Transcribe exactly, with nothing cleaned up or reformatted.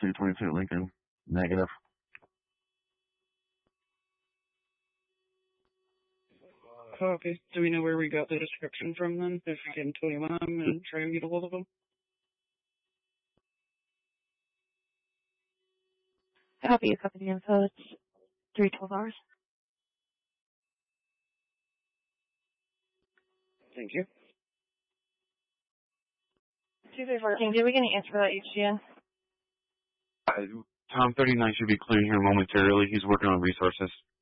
two twenty-two Lincoln. Negative. Copy. Do we know where we got the description from then? If we can tell him and try and get a hold of him? Copy. You copy the info. It's three twelve hours. Thank you. two three fourteen, did we get any answer for that H G N? Uh, Tom thirty-nine should be clearing here momentarily. He's working on resources.